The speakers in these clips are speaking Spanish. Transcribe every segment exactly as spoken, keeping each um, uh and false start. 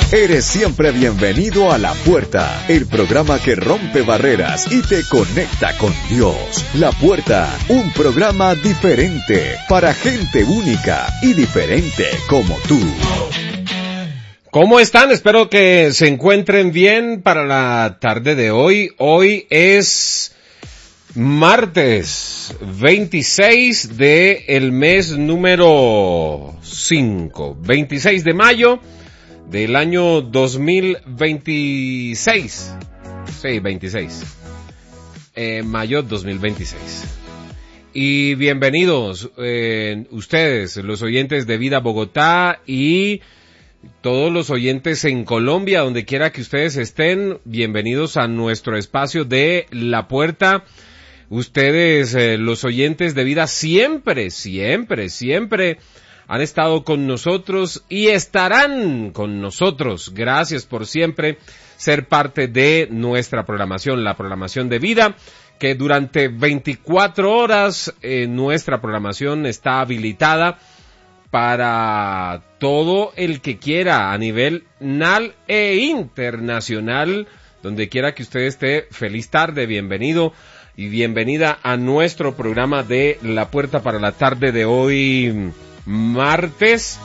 Eres siempre bienvenido a La Puerta, el programa que rompe barreras y te conecta con Dios. La Puerta, un programa diferente para gente única y diferente como tú. ¿Cómo están? Espero que se encuentren bien para la tarde de hoy. Hoy es martes veintiséis de el mes número cinco, veintiséis de mayo del año dos mil veintiséis. Sí, veintiséis. Eh, mayo dos mil veintiséis. Y bienvenidos eh, ustedes, los oyentes de Vida Bogotá y todos los oyentes en Colombia, donde quiera que ustedes estén, bienvenidos a nuestro espacio de La Puerta. Ustedes, eh, los oyentes de Vida, siempre, siempre, siempre han estado con nosotros y estarán con nosotros. Gracias por siempre ser parte de nuestra programación, la programación de Vida, que durante veinticuatro horas eh, nuestra programación está habilitada para todo el que quiera a nivel nacional e internacional, donde quiera que usted esté. Feliz tarde, bienvenido y bienvenida a nuestro programa de La Puerta para la tarde de hoy, martes,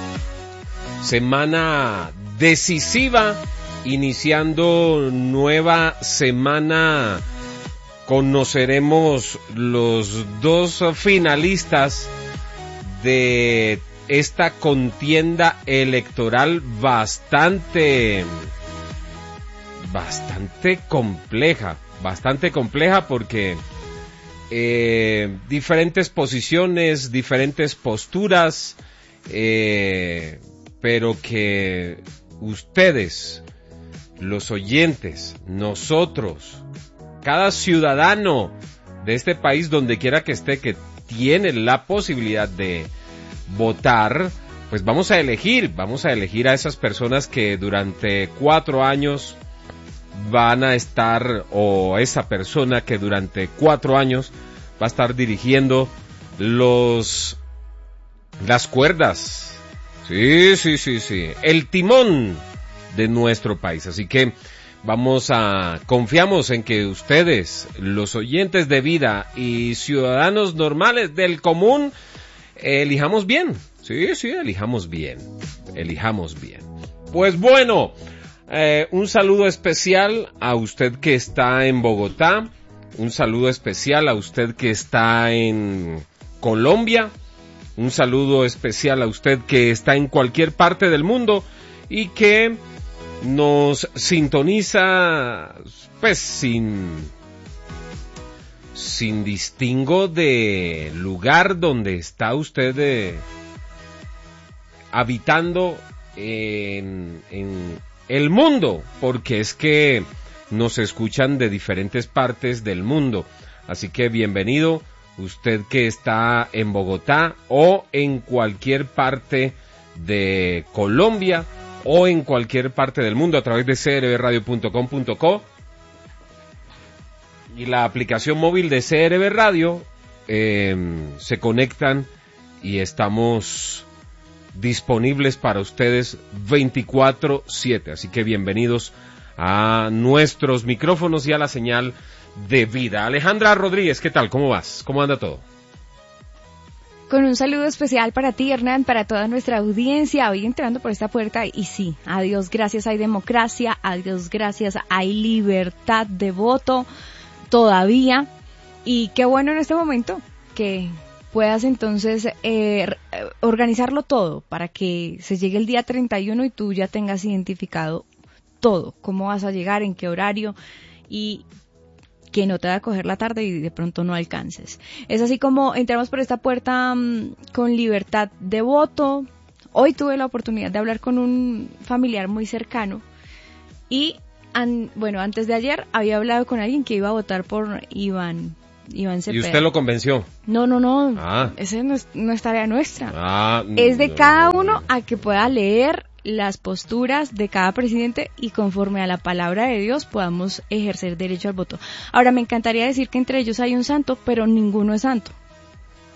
semana decisiva, iniciando nueva semana. Conoceremos los dos finalistas de esta contienda electoral bastante, bastante compleja, bastante compleja porque eh, diferentes posiciones, diferentes posturas, eh, pero que ustedes, los oyentes, nosotros, cada ciudadano de este país, donde quiera que esté, que tiene la posibilidad de votar, pues vamos a elegir, vamos a elegir a esas personas que durante cuatro años van a estar, o esa persona que durante cuatro años va a estar dirigiendo los, las cuerdas, sí, sí, sí, sí, el timón de nuestro país. Así que vamos a, confiamos en que ustedes, los oyentes de Vida y ciudadanos normales del común, elijamos bien. Sí, sí, elijamos bien. Elijamos bien. Pues bueno, eh, un saludo especial a usted que está en Bogotá. Un saludo especial a usted que está en Colombia. Un saludo especial a usted que está en cualquier parte del mundo y que nos sintoniza, pues, sin, sin distingo de lugar donde está usted eh, habitando en, en el mundo, porque es que nos escuchan de diferentes partes del mundo. Así que bienvenido usted que está en Bogotá o en cualquier parte de Colombia o en cualquier parte del mundo a través de c r b radio punto com punto co y la aplicación móvil de C R B Radio. Eh, se conectan y estamos disponibles para ustedes veinticuatro siete, así que bienvenidos a nuestros micrófonos y a la señal de Vida. Alejandra Rodríguez, ¿qué tal? ¿Cómo vas? ¿Cómo anda todo? Con un saludo especial para ti, Hernán, para toda nuestra audiencia, hoy entrando por esta puerta, y sí, a Dios gracias hay democracia, a Dios gracias hay libertad de voto todavía, y qué bueno en este momento que puedas entonces eh, organizarlo todo para que se llegue el día treinta y uno y tú ya tengas identificado todo, cómo vas a llegar, en qué horario, y que no te va a coger la tarde y de pronto no alcances. Es así como entramos por esta puerta um, con libertad de voto. Hoy tuve la oportunidad de hablar con un familiar muy cercano y, an, bueno, antes de ayer había hablado con alguien que iba a votar por Iván, Iván Cepeda. ¿Y usted lo convenció? No, no, no, ah. esa no es, no es tarea nuestra. Ah, es de no, cada no, uno no. a que pueda leer las posturas de cada presidente y conforme a la palabra de Dios podamos ejercer derecho al voto. Ahora, me encantaría decir que entre ellos hay un santo, pero ninguno es santo.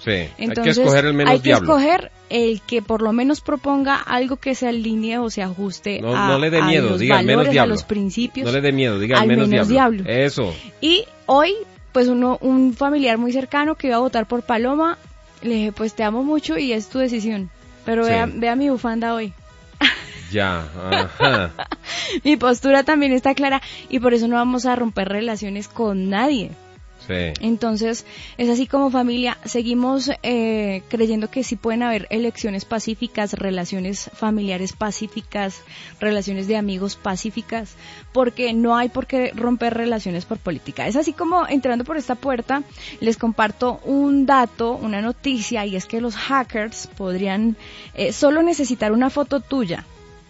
Sí, Entonces, hay que escoger el menos hay que diablo. escoger el que por lo menos proponga algo que se alinee o se ajuste No, a, no le dé a miedo, los diga el menos valores, a diablo. los principios. No le dé miedo, diga el al menos, menos diablo. diablo. Eso. Y hoy, pues uno, un familiar muy cercano que iba a votar por Paloma, le dije, pues te amo mucho y es tu decisión. Pero Sí. vea, vea mi bufanda hoy. Ya, ajá. Mi postura también está clara y por eso no vamos a romper relaciones con nadie. Sí. Entonces, es así como familia, seguimos eh, creyendo que sí pueden haber elecciones pacíficas, relaciones familiares pacíficas, relaciones de amigos pacíficas, porque no hay por qué romper relaciones por política. Es así como entrando por esta puerta, les comparto un dato, una noticia, y es que los hackers podrían eh, solo necesitar una foto tuya,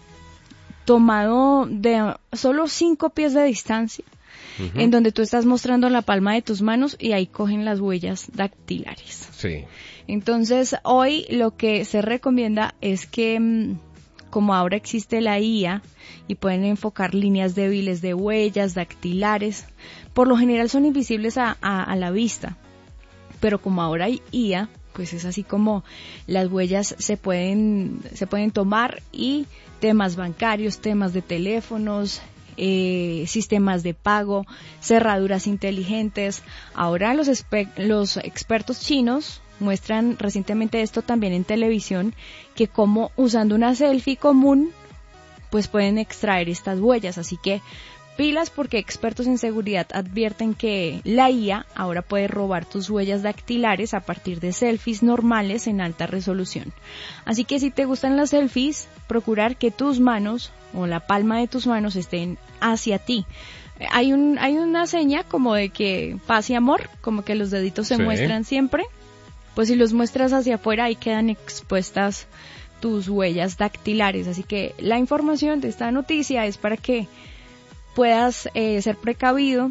tomado de solo cinco pies de distancia, uh-huh. en donde tú estás mostrando la palma de tus manos y ahí cogen las huellas dactilares. Sí. Entonces, hoy lo que se recomienda es que, como ahora existe la I A y pueden enfocar líneas débiles de huellas dactilares, por lo general son invisibles a, a, a la vista, pero como ahora hay I A, pues es así como las huellas se pueden, se pueden tomar y temas bancarios, temas de teléfonos, eh, sistemas de pago, cerraduras inteligentes. Ahora los, espe- los expertos chinos muestran recientemente esto también en televisión, que como usando una selfie común, pues pueden extraer estas huellas. Así que pilas, porque expertos en seguridad advierten que la I A ahora puede robar tus huellas dactilares a partir de selfies normales en alta resolución. Así que si te gustan las selfies, procurar que tus manos o la palma de tus manos estén hacia ti. Hay un hay una seña como de que paz y amor, como que los deditos se sí. muestran siempre. Pues si los muestras hacia afuera, ahí quedan expuestas tus huellas dactilares. Así que la información de esta noticia es para que puedas eh, ser precavido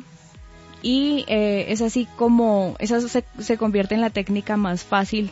y eh, es así como esa se, se convierte en la técnica más fácil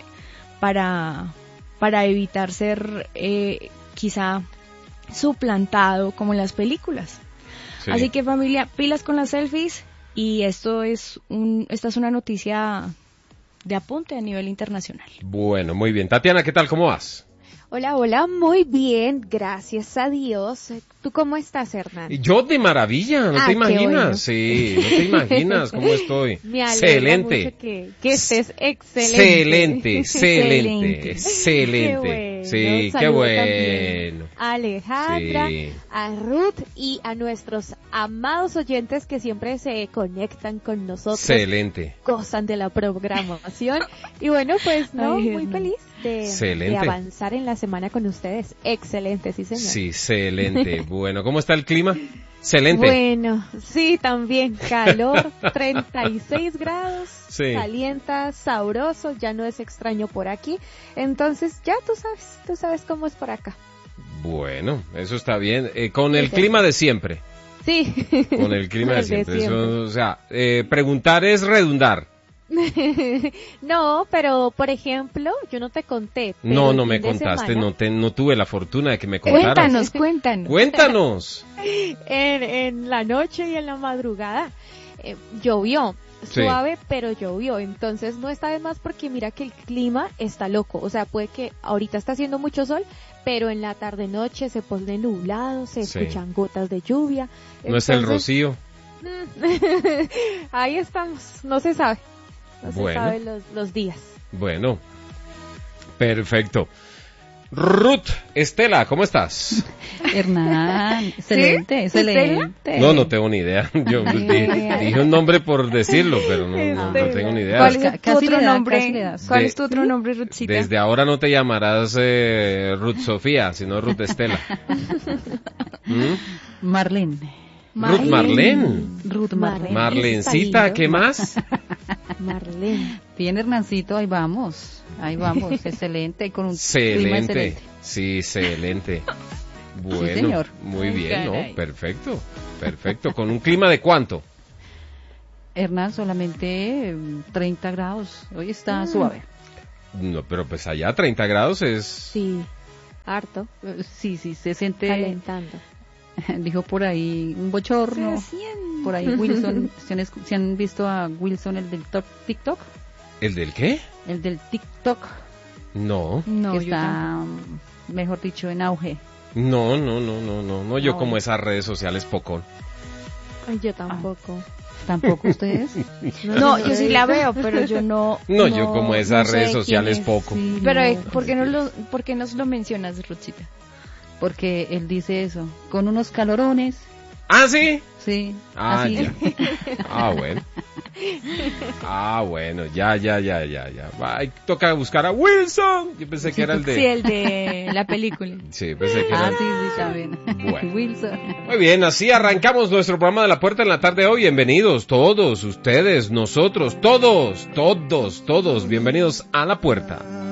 para para evitar ser eh, quizá suplantado como en las películas. Sí. Así que familia, pilas con las selfies, y esto es un esta es una noticia de apunte a nivel internacional. Bueno, muy bien. Tatiana, ¿qué tal? ¿Cómo vas? Hola, hola, muy bien, gracias a Dios. ¿Tú cómo estás, Hernán? Yo de maravilla, ¿no ah, te imaginas? Bueno. Sí, no te imaginas cómo estoy. Me alegra excelente. mucho que, que estés excelente. Excelente, excelente, excelente. Qué bueno. Sí, Saludo qué bueno. A Alejandra, sí. a Ruth y a nuestros amados oyentes que siempre se conectan con nosotros. Excelente. Gozan de la programación. Y bueno, pues no, Ay, muy no. feliz de, Excelente. de avanzar en la semana con ustedes. Excelente, sí señor. Sí, excelente. Bueno, ¿cómo está el clima? Excelente. Bueno, sí, también calor, treinta y seis grados, sí. Calienta, sabroso, ya no es extraño por aquí. Entonces ya tú sabes, tú sabes cómo es por acá. Bueno, eso está bien. Eh, con el sí, clima de siempre. Sí. Con el clima de El de siempre. siempre. Eso, o sea, eh, preguntar es redundar. No, pero por ejemplo, yo no te conté. pero No, el no fin me de contaste, semana, no, te, no tuve la fortuna de que me contaras. Cuéntanos, cuéntanos. Cuéntanos. En, en la noche y en la madrugada eh, llovió. Sí. Suave, pero llovió, entonces no está de más porque mira que el clima está loco, o sea, puede que ahorita está haciendo mucho sol, pero en la tarde-noche se pone nublado, se Sí. escuchan gotas de lluvia. No es el Entonces, rocío. ahí estamos, no se sabe, no Bueno. se sabe los, los días. Bueno, perfecto. Ruth, Estela, ¿cómo estás? Hernán, excelente, excelente. No, no tengo ni idea. Yo di- dije un nombre por decirlo, pero no, no, no tengo ni idea. ¿Cuál es Ca- tu casi otro le da, nombre? casi le das. ¿Cuál De- es tu otro nombre, Ruthcita? Desde ahora no te llamarás eh, Ruth Sofía, sino Ruth Estela. ¿Mm? Marlene. Ruth Marlene. Ruth Marlene. Marlencita, Está ¿qué lindo. más? Marlene. Bien, Hernancito, ahí vamos. Ahí vamos, excelente. y Con un clima Excelente. excelente. Sí, excelente. Bueno, señor. muy Ay, bien, ¿no? caray. Perfecto, perfecto. ¿Con un clima de cuánto? Hernán, solamente mm, treinta grados. Hoy está Mm. suave. No, pero pues allá treinta grados es... Sí, harto, Eh, Sí, sí, se siente, calentando. dijo por ahí, un bochorno. Se siente. Por ahí Wilson, ¿se han, escu- se han visto a Wilson, el del top- TikTok? ¿El del qué? El del TikTok, No, No, que yo está, mejor dicho, en auge. no, no, no, no, no, no, yo No. como esas redes sociales poco. Ay, yo tampoco. ¿Tampoco ustedes? No, yo sí la veo, pero yo no. No, yo como esas no sé redes quién sociales es. poco. Sí, Pero, no, eh, ¿por qué no lo, por qué nos lo mencionas, Ruthcita? Porque él dice eso, con unos calorones, ¿Ah, sí? sí, Ah, así. ya. Ah, bueno. Ah, bueno, ya, ya, ya, ya, ya. Ay, toca buscar a Wilson. Yo pensé que era el de... Sí, el de la película. Sí, pensé que era Ah, el... sí, sí, también. Bueno. Wilson. Muy bien, así arrancamos nuestro programa de La Puerta en la tarde de hoy. Bienvenidos todos, ustedes, nosotros, todos, todos, todos. Bienvenidos a La Puerta.